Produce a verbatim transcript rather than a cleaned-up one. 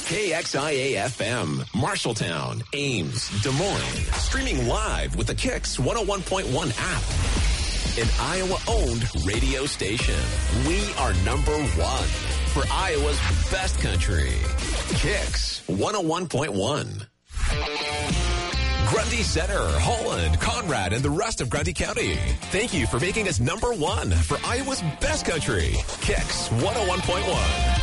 K X I A F M, Marshalltown, Ames, Des Moines. Streaming live with the Kicks one oh one point one app. An Iowa-owned radio station. We are number one for Iowa's best country. Kicks one oh one point one. Grundy Center, Holland, Conrad, and the rest of Grundy County. Thank you for making us number one for Iowa's best country. Kicks one oh one point one.